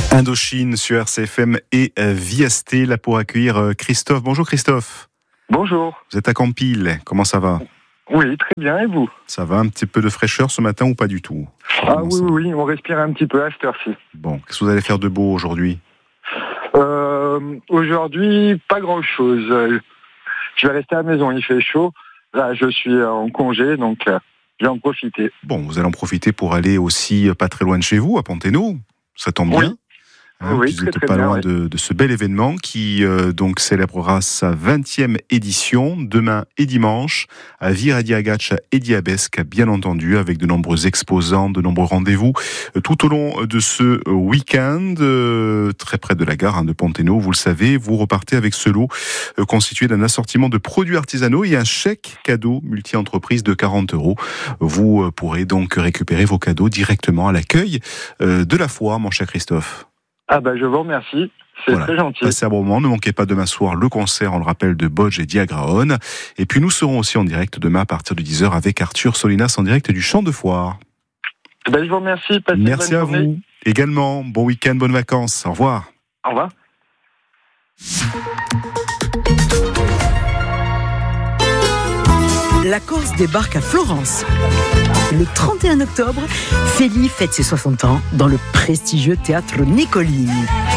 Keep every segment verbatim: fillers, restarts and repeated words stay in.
Indochine sur R C F M et Viasté, là pour accueillir Christophe. Bonjour Christophe. Bonjour. Vous êtes à Campil, comment ça va ? Oui, très bien, et vous ? Ça va, un petit peu de fraîcheur ce matin ou pas du tout ? Ah comment oui, ça... oui, on respire un petit peu à cette heure-ci. Bon, qu'est-ce que vous allez faire de beau aujourd'hui ? euh, Aujourd'hui, pas grand-chose. Je vais rester à la maison, il fait chaud. Là, je suis en congé, donc je vais en profiter. Bon, vous allez en profiter pour aller aussi pas très loin de chez vous, à Ponténo. Ça tombe oui. bien. Hein, oui, vous très, n'êtes très pas bien, loin oui. de, de ce bel événement qui euh, donc célébrera sa vingtième édition demain et dimanche à Viradiagacha et Diabesque, bien entendu, avec de nombreux exposants, de nombreux rendez-vous euh, tout au long de ce week-end, euh, très près de la gare hein, de Ponténo. Vous le savez, vous repartez avec ce lot euh, constitué d'un assortiment de produits artisanaux et un chèque cadeau multi-entreprise de quarante euros. Vous euh, pourrez donc récupérer vos cadeaux directement à l'accueil euh, de la foire, mon cher Christophe. Ah ben, je vous remercie, c'est voilà. Très gentil. Passez un bon moment, ne manquez pas demain soir le concert, on le rappelle, de Bodge et Diagraon. Et puis nous serons aussi en direct demain à partir de dix heures avec Arthur Solinas en direct du Champ de Foire. Ben, je vous remercie, passez Merci une bonne à journée. vous également, bon week-end, bonnes vacances, au revoir. Au revoir. La Corse débarque à Florence. Le trente et un octobre, Feli fête ses soixante ans dans le prestigieux théâtre Nicolini.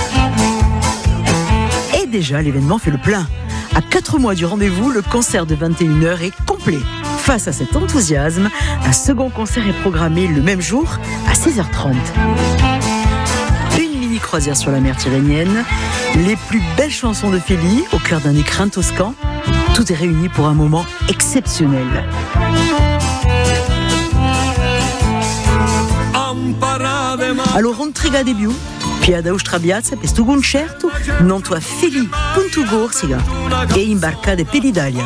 Et déjà, l'événement fait le plein. À quatre mois du rendez-vous, le concert de vingt et une heures est complet. Face à cet enthousiasme, un second concert est programmé le même jour à seize heures trente. Une mini-croisière sur la mer Tyrrhénienne, les plus belles chansons de Feli au cœur d'un écrin toscan. Tout est réuni pour un moment exceptionnel. Alors intriga de più, piada ustrabiazza per sto concerto, non tua Feli punto Corsica e imbarcate per l'Italia.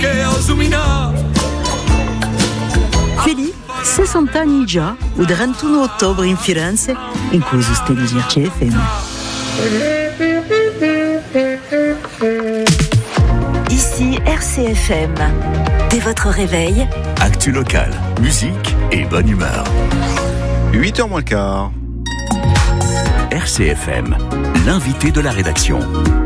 Feli, sessanta anni già, il trentuno ottobre in Firenze, in cui sostiene R C F M. Ici R C F M. Dès votre réveil, actu local, musique et bonne humeur. huit heures moins le quart. R C F M, l'invité de la rédaction.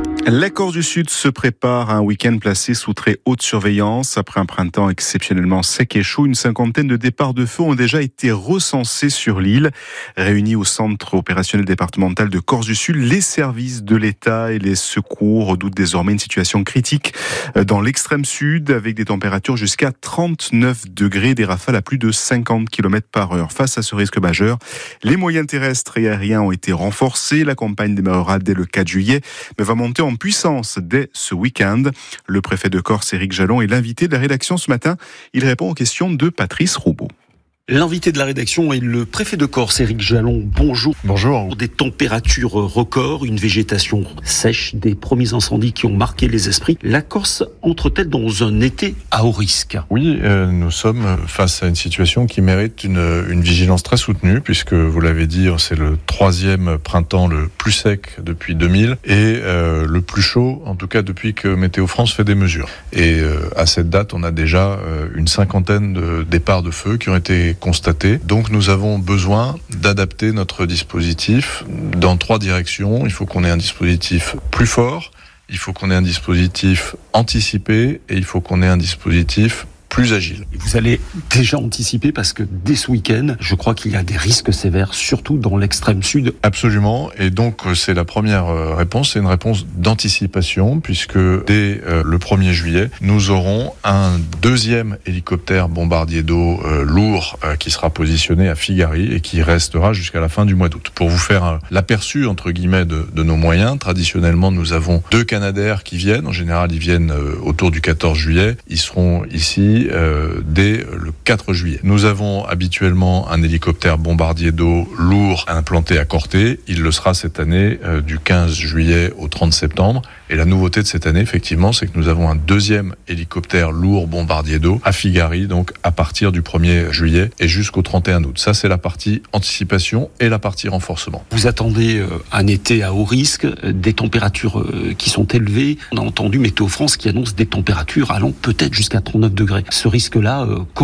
La Corse du Sud se prépare à un week-end placé sous très haute surveillance. Après un printemps exceptionnellement sec et chaud, une cinquantaine de départs de feu ont déjà été recensés sur l'île. Réunis au centre opérationnel départemental de Corse du Sud, les services de l'État et les secours redoutent désormais une situation critique dans l'extrême sud avec des températures jusqu'à trente-neuf degrés, des rafales à plus de cinquante kilomètres par heure. Face à ce risque majeur, les moyens terrestres et aériens ont été renforcés. La campagne démarrera dès le quatre juillet, mais va monter en puissance dès ce week-end. Le préfet de Corse, Éric Jalon, est l'invité de la rédaction ce matin. Il répond aux questions de Patrice Roubaud. L'invité de la rédaction est le préfet de Corse, Éric Jalon. Bonjour. Bonjour. Des températures records, une végétation sèche, des premiers incendies qui ont marqué les esprits. La Corse entre-t-elle dans un été à haut risque ? Oui, euh, nous sommes face à une situation qui mérite une, une vigilance très soutenue, puisque vous l'avez dit, c'est le troisième printemps le plus sec depuis deux mille et euh, le plus chaud, en tout cas depuis que Météo France fait des mesures. Et euh, à cette date, on a déjà euh, une cinquantaine de départs de feu qui ont été constatés. Donc nous avons besoin d'adapter notre dispositif dans trois directions. Il faut qu'on ait un dispositif plus fort, il faut qu'on ait un dispositif anticipé et il faut qu'on ait un dispositif plus agile. Vous allez déjà anticiper parce que dès ce week-end, je crois qu'il y a des risques sévères, surtout dans l'extrême sud. Absolument, et donc c'est la première réponse, c'est une réponse d'anticipation, puisque dès euh, le premier juillet, nous aurons un deuxième hélicoptère bombardier d'eau euh, lourd euh, qui sera positionné à Figari et qui restera jusqu'à la fin du mois d'août. Pour vous faire euh, l'aperçu, entre guillemets, de, de nos moyens, traditionnellement nous avons deux Canadair qui viennent, en général ils viennent euh, autour du quatorze juillet, ils seront ici Euh, dès le quatre juillet. Nous avons habituellement un hélicoptère bombardier d'eau lourd implanté à Corté. Il le sera cette année euh, du quinze juillet au trente septembre. Et la nouveauté de cette année, effectivement, c'est que nous avons un deuxième hélicoptère lourd bombardier d'eau à Figari, donc à partir du premier juillet et jusqu'au trente et un août. Ça, c'est la partie anticipation et la partie renforcement. Vous attendez euh, un été à haut risque, euh, des températures euh, qui sont élevées. On a entendu Météo France qui annonce des températures allant peut-être jusqu'à trente-neuf degrés. Ce risque-là, euh, comment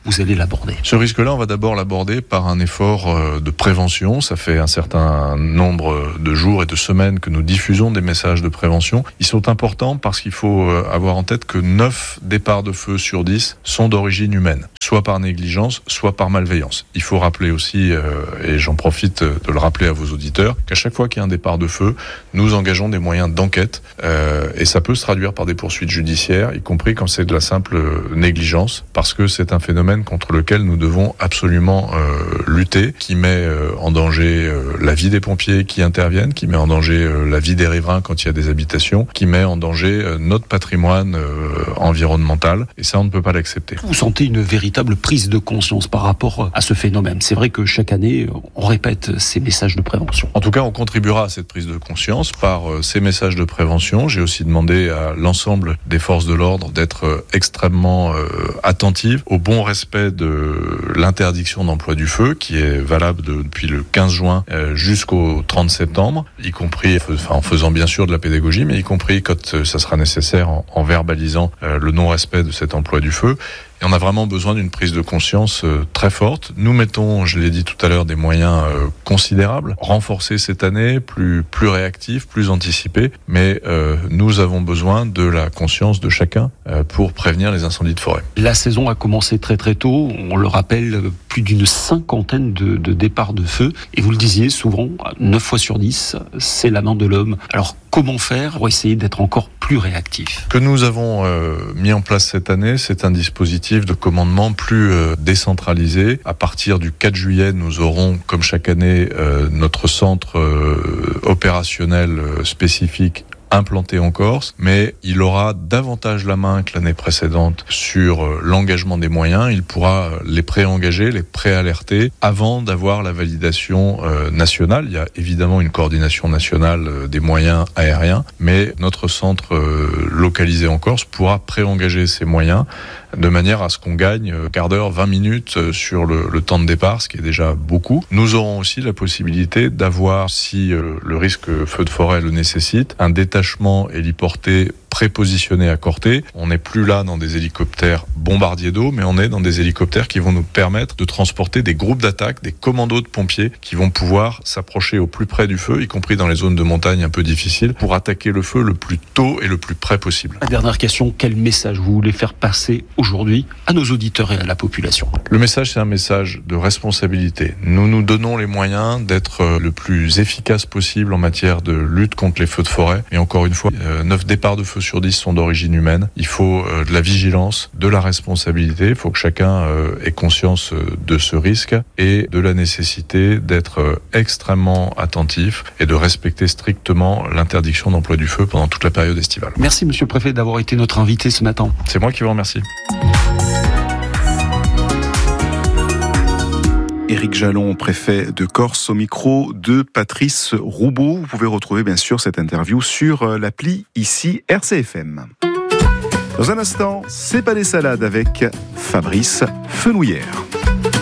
vous allez l'aborder? Ce risque-là, on va d'abord l'aborder par un effort de prévention. Ça fait un certain nombre de jours et de semaines que nous diffusons des messages de prévention. Ils sont importants parce qu'il faut avoir en tête que neuf départs de feu sur dix sont d'origine humaine, soit par négligence, soit par malveillance. Il faut rappeler aussi, et j'en profite de le rappeler à vos auditeurs, qu'à chaque fois qu'il y a un départ de feu, nous engageons des moyens d'enquête euh, et ça peut se traduire par des poursuites judiciaires, y compris quand c'est de la simple négligence, parce que c'est un phénomène contre lequel nous devons absolument euh, lutter, qui met euh, en danger euh, la vie des pompiers qui interviennent, qui met en danger euh, la vie des riverains quand il y a des habitations, qui met en danger euh, notre patrimoine euh, environnemental, et ça on ne peut pas l'accepter. Vous sentez une véritable prise de conscience par rapport à ce phénomène? C'est vrai que chaque année, on répète ces messages de prévention. En tout cas, on contribuera à cette prise de conscience par euh, ces messages de prévention. J'ai aussi demandé à l'ensemble des forces de l'ordre d'être euh, extrêmement euh, attentives au bon respect de l'interdiction d'emploi du feu, qui est valable de, depuis le quinze juin euh, jusqu'au trente septembre, y compris enfin, en faisant bien sûr de la pédagogie, mais y compris quand euh, ça sera nécessaire en, en verbalisant euh, le non-respect de cet emploi du feu. Et on a vraiment besoin d'une prise de conscience euh, très forte. Nous mettons, je l'ai dit tout à l'heure, des moyens euh, considérables, renforcés cette année, plus plus réactifs, plus anticipés. Mais euh, nous avons besoin de la conscience de chacun euh, pour prévenir les incendies de forêt. La saison a commencé très très tôt. On le rappelle, plus d'une cinquantaine de, de départs de feu. Et vous le disiez souvent, neuf fois sur dix, c'est la main de l'homme. Alors comment faire pour essayer d'être encore plus réactif? Ce que nous avons euh, mis en place cette année, c'est un dispositif de commandement plus euh, décentralisé. À partir du quatre juillet, nous aurons, comme chaque année, euh, notre centre euh, opérationnel euh, spécifique implanté en Corse, mais il aura davantage la main que l'année précédente sur euh, l'engagement des moyens. Il pourra les pré-engager, les pré-alerter avant d'avoir la validation euh, nationale. Il y a évidemment une coordination nationale euh, des moyens aériens, mais notre centre euh, localisé en Corse pourra pré-engager ces moyens de manière à ce qu'on gagne un quart d'heure, vingt minutes sur le, le temps de départ, ce qui est déjà beaucoup. Nous aurons aussi la possibilité d'avoir, si euh, le risque feu de forêt le nécessite, un détachement héliporté prépositionné à Corté. On n'est plus là dans des hélicoptères bombardiers d'eau, mais on est dans des hélicoptères qui vont nous permettre de transporter des groupes d'attaque, des commandos de pompiers qui vont pouvoir s'approcher au plus près du feu, y compris dans les zones de montagne un peu difficiles, pour attaquer le feu le plus tôt et le plus près possible. La dernière question, quel message vous voulez faire passer aujourd'hui à nos auditeurs et à la population? Le message, c'est un message de responsabilité. Nous nous donnons les moyens d'être le plus efficace possible en matière de lutte contre les feux de forêt. Et encore une fois, euh, neuf départs de feu sur dix sont d'origine humaine. Il faut euh, de la vigilance, de la responsabilité. Il faut que chacun euh, ait conscience euh, de ce risque et de la nécessité d'être euh, extrêmement attentif et de respecter strictement l'interdiction d'emploi du feu pendant toute la période estivale. Merci Monsieur le Préfet d'avoir été notre invité ce matin. C'est moi qui vous remercie. Éric Jalon, préfet de Corse, au micro de Patrice Roubaud. Vous pouvez retrouver bien sûr cette interview sur l'appli ici R C F M. Dans un instant, c'est pas des salades avec Fabrice Fenouillère.